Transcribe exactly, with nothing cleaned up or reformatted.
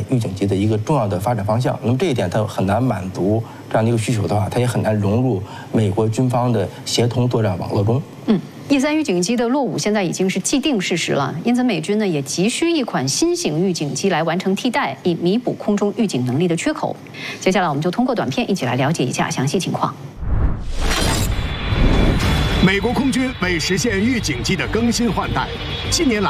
预警机的一个重要的发展方向。那么这一点它很难满足这样的一个需求的话，它也很难融入美国军方的协同作战网络中。 嗯。E 三预警机的落伍现在已经是既定事实了，因此美军呢也急需一款新型预警机来完成替代，以弥补空中预警能力的缺口。接下来我们就通过短片一起来了解一下详细情况。 美国空军为实现预警机的更新换代，近年来